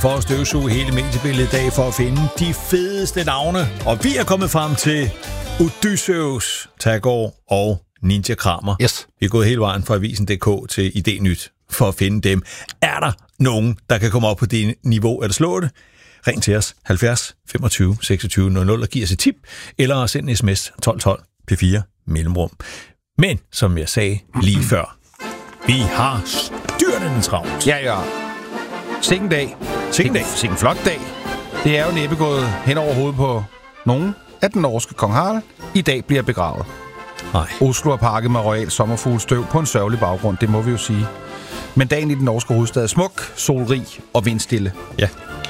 For at støvsuge hele mediebilledet i dag for at finde de fedeste navne. Og vi er kommet frem til Odysseus, Tagore og Ninja Kramer. Yes. Vi er gået hele vejen fra Avisen.dk til IDNyt for at finde dem. Er der nogen, der kan komme op på det niveau eller slå det? Ring til os 70 25 26 00 og giv os et tip, eller send en sms 1212 P4 mellemrum. Men, som jeg sagde lige før, vi har styrtende travlt. Ja. Sikke dag. Sikke flot dag. Det er jo næppe gået hen over hovedet på nogen, at den norske kong Harald i dag bliver begravet. Nej. Oslo er pakket med royal sommerfuglestøv på en sørgelig baggrund, det må vi jo sige. Men dagen i den norske hovedstad er smuk, solrig og vindstille. Ja.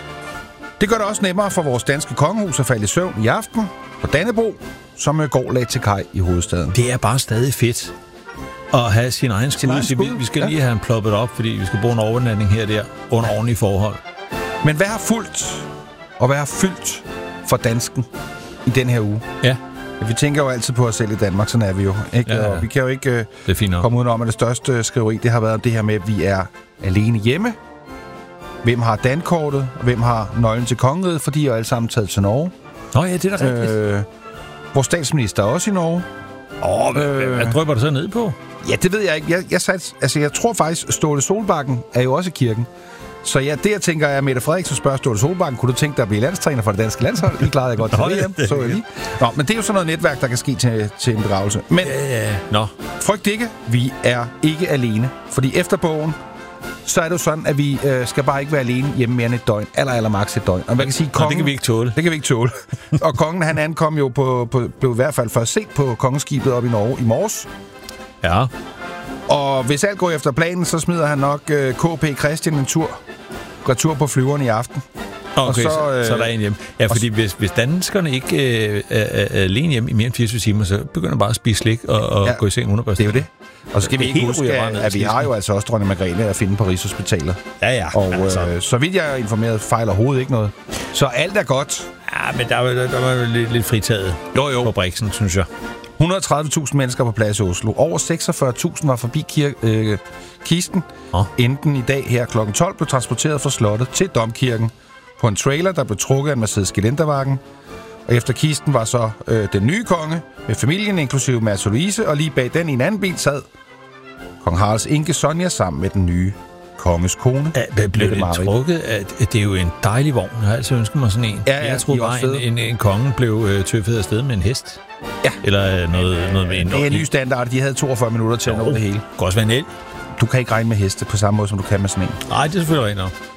Det gør det også nemmere for vores danske kongehus at falde i søvn i aften på Dannebrog, som går lagt til kaj i hovedstaden. Det er bare stadig fedt at have sin egen skud. Vi skal lige have den ploppet op, fordi vi skal bruge en overnatning her og der under ordentlige forhold. Men hvad har fulgt og hvad har fyldt for dansken i den her uge? Ja. Vi tænker jo altid på os selv i Danmark, sådan er vi jo. Ikke? Ja. Og vi kan jo ikke komme udenom, at det største skriveri, det har været om det her med, at vi er alene hjemme. Hvem har dankortet, og hvem har nøglen til kongeriget, fordi de er alle sammen taget til Norge. Nå ja, det er da rigtigt. Vores statsminister er også i Norge. Hvad drypper du så ned på? Ja, det ved jeg ikke. Jeg tror faktisk, Ståle Solbakken er jo også i kirken. Så ja, det jeg tænker er, Mette Frederiksen spørger Ståle Solbakken, kunne du tænke dig at blive landstræner for det danske landshold? Det klarede jeg godt til VM, så jeg lige. Nå, men det er jo sådan noget netværk, der kan ske til en begravelse. Men frygt ikke, vi er ikke alene. Fordi efter bogen, så er det jo sådan, at vi skal bare ikke være alene hjemme mere end et døgn. Eller maks et døgn. Og man kan sige, kongen, det kan vi ikke tåle. Det kan vi ikke tåle. Og kongen, han ankom jo blev i hvert fald først set på kongeskibet op i Norge i morges. Ja. Og hvis alt går efter planen, så smider han nok KP Christian en retur på flyveren i aften. Okay, så er der en hjemme. Ja, fordi hvis danskerne ikke er alene hjemme i mere end 24 timer, så begynder bare at spise slik og gå i seng 100%. Det er jo det. Og så skal vi ikke huske, at vi har jo altså også dronning Margrethe at finde på Rigshospitalet. Ja. Og så vidt jeg er informeret, fejler overhovedet ikke noget. Så alt er godt. Ja, men der var lidt fritaget på Brixen, synes jeg. 130.000 mennesker på plads i Oslo. Over 46.000 var forbi kisten. Inden i dag her kl. 12 blev transporteret fra slottet til Domkirken på en trailer, der blev trukket af en Mercedes Gelenderwagen. Og efter kisten var så den nye konge med familien, inklusive Märtha Louise, og lige bag den i en anden bil sad kong Haralds enke Sonja sammen med den nye konges kone. Blev det trukket? Det er jo en dejlig vogn. Jeg har altid ønsket mig sådan en. Ja, jeg troede bare, en konge blev tøffet afsted med en hest. Ja. Eller noget med en. Det er en ny standard. De havde 42 minutter til at nå det hele. Det kan også være en el. Du kan ikke regne med heste på samme måde, som du kan med sådan en. Nej, det er selvfølgelig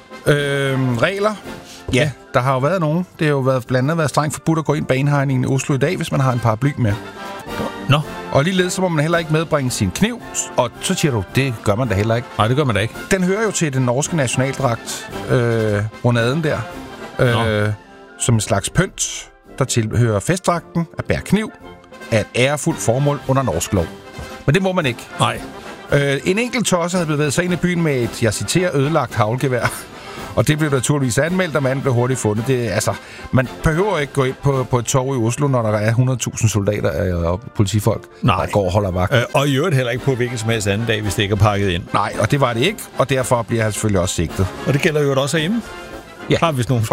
rent. Regler. Ja, der har jo været nogen. Det har jo blandt andet været strengt forbudt at gå ind banehegningen i Oslo i dag, hvis man har en paraply med. Nå. Og ligeledes så må man heller ikke medbringe sin kniv. Og så siger du, det gør man da heller ikke. Nej, det gør man da ikke. Den hører jo til den norske nationaldragt, ronaden der. Som en slags pynt, der tilhører festdragten at bære kniv af et ærefuldt formål under norsk lov. Men det må man ikke. Nej. En enkelt tosser havde bevæget sig ind i byen med et, jeg citerer, ødelagt haglgevær. Og det blev naturligvis anmeldt, og manden blev hurtigt fundet. Man behøver ikke gå ind på et torv i Oslo, når der er 100.000 soldater og politifolk, der går og holder vagt. Og i øvrigt heller ikke på hvilken som helst anden dag, hvis det ikke er pakket ind. Nej, og det var det ikke, og derfor bliver han selvfølgelig også sigtet. Og det gælder jo også herhjemme. Ja. Har vi nogen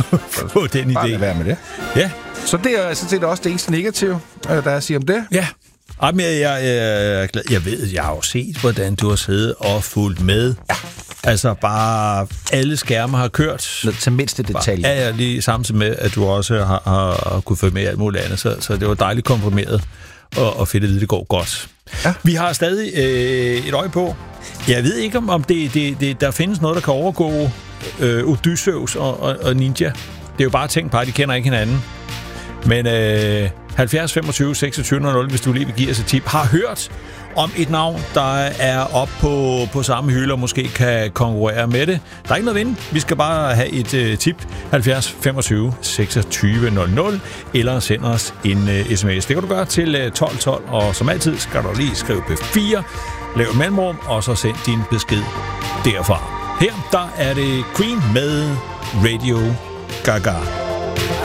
på den idé. Bare være med det. Ja. Så det er sådan set også det eneste negative, der jeg siger om det. Ja. Jamen, jeg er glad. Jeg ved, jeg har jo set, hvordan du har siddet og fulgt med. Ja. Altså bare alle skærme har kørt. Til mindste detalje. Ja, lige samtidig med, at du også har kunnet følge med alt muligt andet. Så det var dejligt komprimeret og fedt at vide, det går godt. Ja. Vi har stadig et øje på. Jeg ved ikke, om der findes noget, der kan overgå Odysseus og Ninja. Det er jo bare tænkt på, at de kender ikke hinanden. Men 70 25 26 00, hvis du lige vil give os et tip, har hørt om et navn, der er op på samme hylde og måske kan konkurrere med det. Der er ikke noget at vinde. Vi skal bare have et tip. 70 25 26 00, eller send os en sms. Det kan du gøre til 1212, og som altid skal du lige skrive P4, lav et mellemrum, og så send din besked derfra. Her, der er det Queen med Radio Gaga.